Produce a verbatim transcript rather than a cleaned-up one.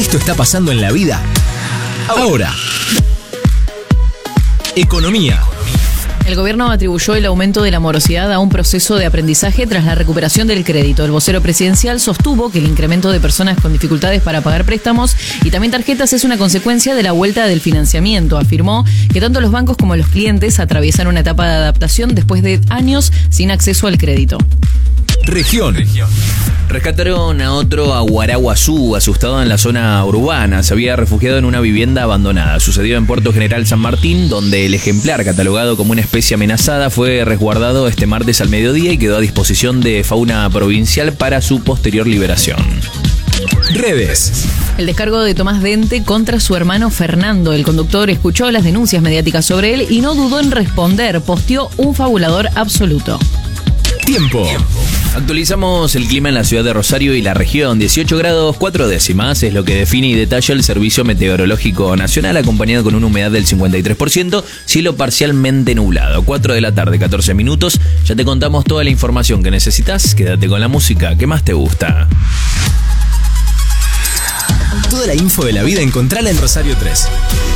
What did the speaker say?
Esto está pasando en la vida ahora. Economía. El gobierno atribuyó el aumento de la morosidad a un proceso de aprendizaje tras la recuperación del crédito. El vocero presidencial sostuvo que el incremento de personas con dificultades para pagar préstamos y también tarjetas es una consecuencia de la vuelta del financiamiento. Afirmó que tanto los bancos como los clientes atraviesan una etapa de adaptación después de años sin acceso al crédito. Región. Rescataron a otro aguaraguazú asustado en la zona urbana. Se había refugiado en una vivienda abandonada. Sucedió en Puerto General San Martín, donde el ejemplar catalogado como una especie amenazada fue resguardado este martes al mediodía y quedó a disposición de fauna provincial para su posterior liberación. Redes. El descargo de Tomás Dente contra su hermano Fernando. El conductor escuchó las denuncias mediáticas sobre él y no dudó en responder. Posteó un fabulador absoluto. Tiempo. Actualizamos el clima en la ciudad de Rosario y la región. dieciocho grados cuatro décimas es lo que define y detalla el Servicio Meteorológico Nacional, acompañado con una humedad del cincuenta y tres por ciento, cielo parcialmente nublado. cuatro de la tarde, catorce minutos. Ya te contamos toda la información que necesitas. Quédate con la música que más te gusta. Toda la info de la vida encontrala en Rosario tres.